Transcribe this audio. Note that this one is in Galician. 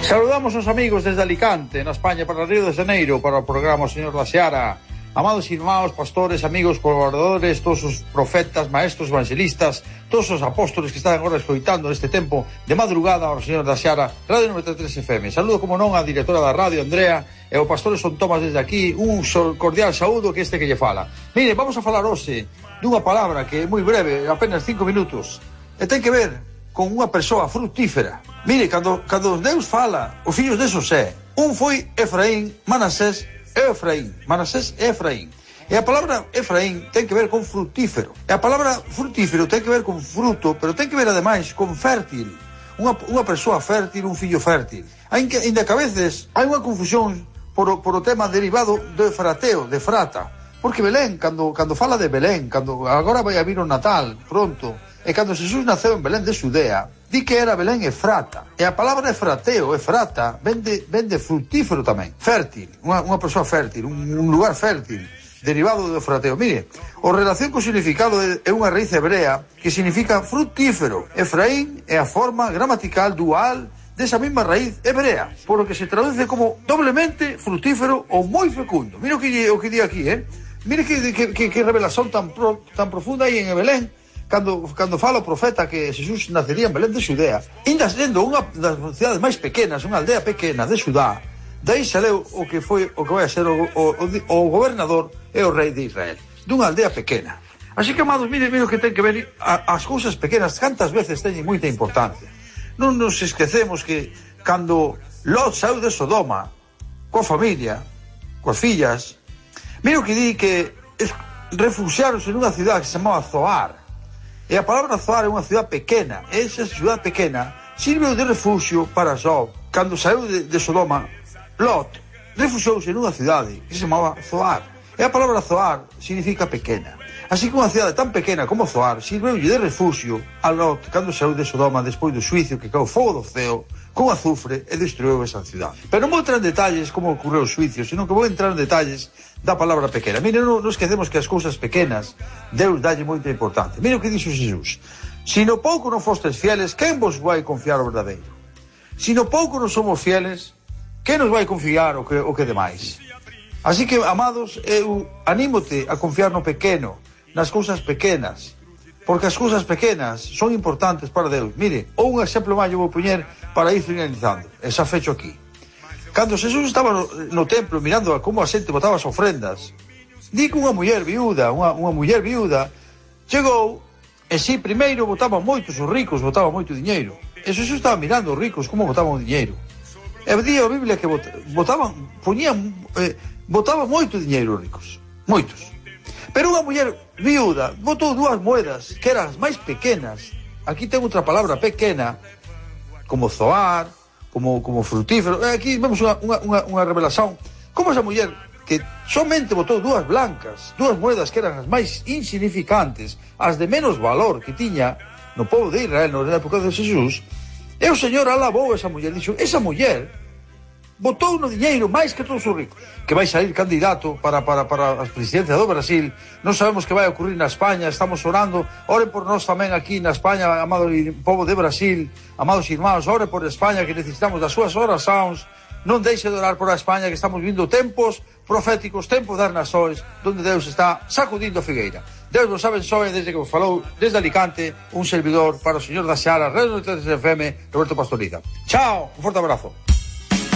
Saludamos aos amigos desde Alicante, na España, para Río de Janeiro, para o programa O Señor da Seara. Amados irmãos, pastores, amigos, colaboradores, todos os profetas, maestros, evangelistas, todos os apóstoles que están agora escoitando neste tempo de madrugada ao Señor da Seara, Radio 93 FM. Saludo, como non, a directora da radio, Andrea, e o pastor Son Tomás desde aquí. Un cordial saúdo que este que lle fala. Mire, vamos a falar hoxe dunha palabra que é moi breve, apenas 5 minutos, e ten que ver con unha persoa frutífera. Mire, cando Deus fala os fillos de Xosé, un foi Efraín, Manasés e Efraín. Manasés e Efraín. E a palabra Efraín ten que ver con frutífero. E a palabra frutífero ten que ver con fruto, pero ten que ver ademais con fértil. Unha persoa fértil, un fillo fértil. Ainda que a veces hai unha confusión por o tema derivado de frateo, de frata. Porque Belén, cando fala de Belén, cando agora vai a vir o Natal, pronto, e cando Xesús naceu en Belén de Xudea, di que era Belén Efrata. E a palabra efrateo, Efrata, ven de frutífero tamén, fértil, unha persoa fértil, un lugar fértil, derivado do frateo. Mire, o relación co significado é unha raíz hebrea que significa frutífero. Efraín é a forma gramatical dual desa mesma raíz hebrea, por lo que se traduce como doblemente frutífero ou moi fecundo. Mire o que di aquí, Mire que revelación tan profunda hai en Belén, cando fala o profeta que Xesús nacería en Belén de Xudea, ainda sendo unha das cidades máis pequenas, unha aldea pequena de Xudá, daí saleu o que vai a ser o gobernador e o rei de Israel, dunha aldea pequena. Así que, amados, mire o que ten que ver as cousas pequenas, cantas veces teñen moita importancia. Non nos esquecemos que cando Lot saiu de Sodoma coa familia, coas fillas, mire o que di que refugiaronse nunha cidade que se chamaba Zoar. E a palabra Zoar é unha cidade pequena. Esa cidade pequena sirveu de refugio para Job. Cando saiu de Sodoma, Lot refugiouse nunha cidade que se chamaba Zoar. E a palabra Zoar significa pequena. Así que unha cidade tan pequena como Zoar sirveulle de refugio a Lot cando saiu de Sodoma despois do xuicio que caeu fogo do ceo con azufre e destruiu esa cidade. Pero non vou entrar en detalles como ocorreu o xuicio, sino que vou entrar en detalles da palabra pequena. Mire, non esquecemos que as cousas pequenas Deus dalle moita importancia. Mire o que dixo Xesús: si no pouco non fostes fieles, quen vos vai confiar o verdadeiro? Si no pouco non somos fieles, quen nos vai confiar o que demais? Así que, amados, eu anímote a confiar no pequeno, nas cousas pequenas, porque as cousas pequenas son importantes para Deus. Mire, un exemplo máis eu vou poñer para ir finalizando, e xa fecho aquí. Cando Xesús estaba no templo mirando a como a xente botaba as ofrendas, di que unha muller viuda chegou e si primeiro botaban moitos os ricos, botaban moito diñeiro, e Xesús estaba mirando os ricos como botaban o diñeiro, e di a Biblia que botaban moito diñeiro os ricos, moitos. Pero unha muller viuda botou 2 moedas que eran as máis pequenas. Aquí ten outra palabra pequena, como zoar, como frutífero. Aquí vemos unha revelación. Como esa muller que somente botou 2 blancas, 2 moedas que eran as máis insignificantes, as de menos valor que tiña no povo de Israel na época de Xesús, e o Señor alabou esa muller. Dixo, esa muller botou no diñeiro máis que todos os ricos, que vai sair candidato para a presidencia do Brasil. Non sabemos que vai ocurrir na España, estamos orando. Oren por nós tamén aquí na España, amado povo de Brasil, amados irmãos, oren por España, que necesitamos das súas oracións. Non deixe de orar por a España, que estamos vindo tempos proféticos, tempos das nações, donde Deus está sacudindo a figueira. Deus nos abençoe desde que vos falou desde Alicante, un servidor para o Señor da Seara, Radio 93 FM, Roberto Pastoriza. Chao, un forte abrazo.